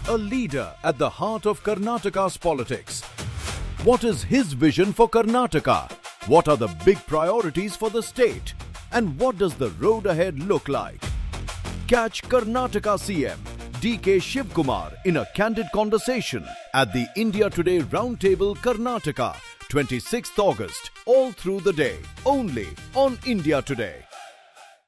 a leader at the heart of Karnataka's politics. What is his vision for Karnataka? What are the big priorities for the state? And what does the road ahead look like? Catch Karnataka CM DK Shivkumar in a candid conversation at the India Today Roundtable Karnataka, 26th August, all through the day, only on India Today.